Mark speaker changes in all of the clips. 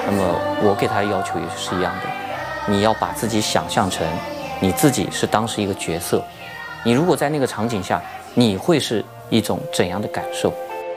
Speaker 1: 那么我给他的要求也是一样的，你要把自己想象成你自己是当时一个角色，你如果在那个场景下，你会是一种怎样的感受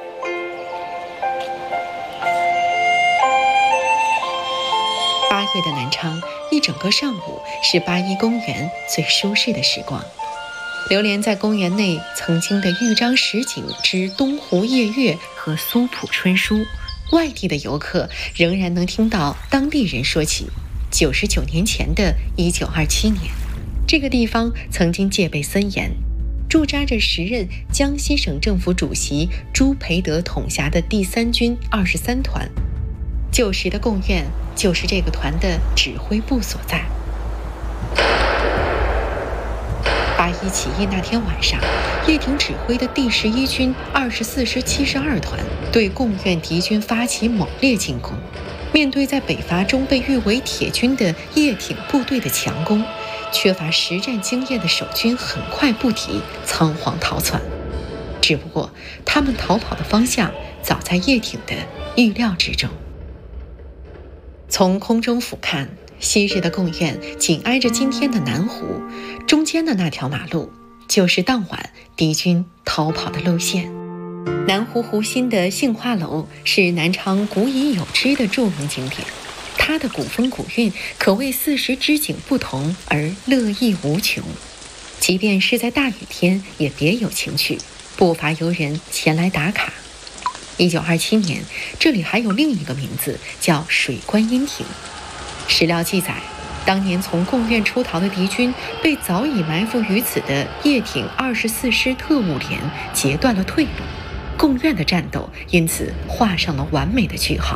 Speaker 2: ？8月的南昌，一整个上午是8·1公园最舒适的时光。流连在公园内曾经的豫章十景之东湖夜月和苏浦春书，外地的游客仍然能听到当地人说起99年前的1927年，这个地方曾经戒备森严，驻扎着时任江西省政府主席朱培德统辖的第3军23团。旧时的贡院就是这个团的指挥部所在。8·1起义那天晚上，叶挺指挥的第11军24师72团对贡院敌军发起猛烈进攻。面对在北伐中被誉为铁军的叶挺部队的强攻，缺乏实战经验的守军很快不敌，仓皇逃窜。只不过他们逃跑的方向早在叶挺的预料之中。从空中俯瞰，昔日的贡院紧挨着今天的南湖，中间的那条马路就是当晚敌军逃跑的路线。南湖湖心的杏花楼是南昌古已有之的著名景点，它的古风古韵可谓40之景不同而乐意无穷，即便是在大雨天也别有情趣，不乏游人前来打卡。1927年，这里还有另一个名字叫水关阴亭。史料记载，当年从贡院出逃的敌军被早已埋伏于此的叶挺24师特务连截断了退路，贡院的战斗因此画上了完美的句号。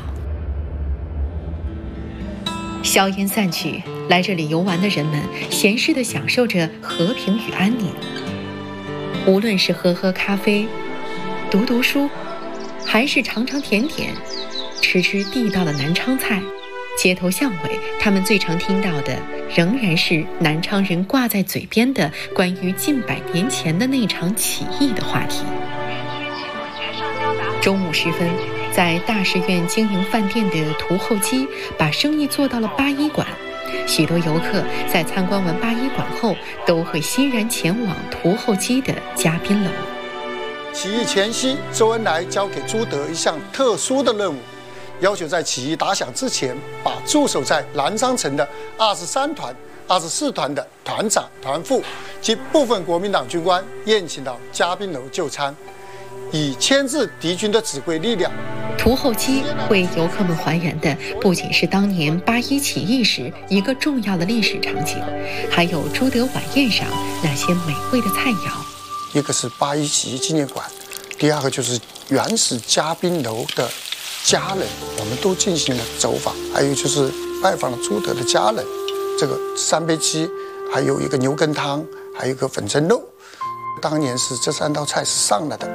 Speaker 2: 硝烟散去，来这里游玩的人们闲适地享受着和平与安宁。无论是喝喝咖啡、读书，还是尝尝甜点、吃地道的南昌菜，街头巷尾，他们最常听到的仍然是南昌人挂在嘴边的关于近100年前的那场起义的话题。中午时分，在大士院经营饭店的屠后基把生意做到了8·1馆，许多游客在参观完8·1馆后，都会欣然前往屠后基的嘉宾楼。
Speaker 3: 起义前夕，周恩来交给朱德一项特殊的任务，要求在起义打响之前，把驻守在南昌城的23团、24团的团长、团副及部分国民党军官宴请到嘉宾楼就餐，以牵制敌军的指挥力量。
Speaker 2: 屠后基为游客们还原的不仅是当年8·1起义时一个重要的历史场景，还有朱德晚宴上那些美味的菜肴。
Speaker 3: 一个是8·1起义纪念馆，第二个就是原始嘉宾楼的家人，我们都进行了走访，还有就是拜访了朱德的家人。这个3杯鸡，还有一个牛羹汤，还有一个粉蒸肉，当年是这3道菜是上了的。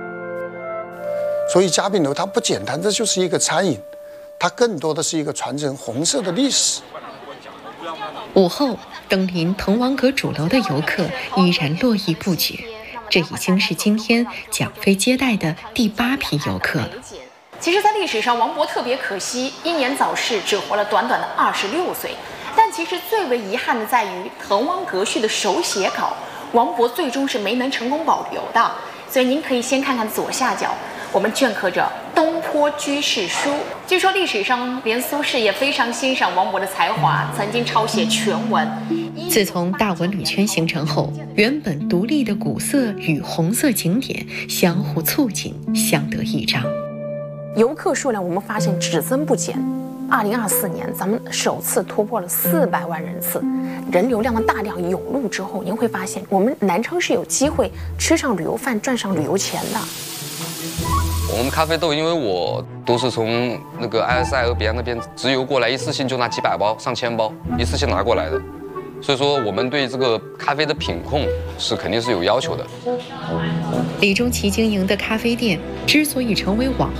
Speaker 3: 所以嘉宾楼它不简单，这就是一个餐饮，它更多的是一个传承红色的历史。
Speaker 2: 午后登临滕王阁主楼的游客依然络绎不绝，这已经是今天蒋飞接待的第8批游客了。
Speaker 4: 其实，在历史上，王勃特别可惜，英年早逝，只活了短短的26岁。但其实最为遗憾的在于，滕王阁序的手写稿，王勃最终是没能成功保留的。所以您可以先看看左下角，我们镌刻着“东坡居士书”。据说历史上连苏轼也非常欣赏王勃的才华，曾经抄写全文。
Speaker 2: 自从大文旅圈形成后，原本独立的古色与红色景点相互促进，相得益彰。
Speaker 4: 游客数量我们发现只增不减。2024年，咱们首次突破了400万人次，人流量的大量涌入之后，您会发现我们南昌是有机会吃上旅游饭，赚上旅游钱的。
Speaker 5: 我们咖啡豆，因为我都是从那个埃尔塞俄比亚那边直邮过来，一次性就拿几百包、上千包，一次性拿过来的。所以说，我们对这个咖啡的品控是肯定是有要求的。
Speaker 2: 李中奇经营的咖啡店之所以成为网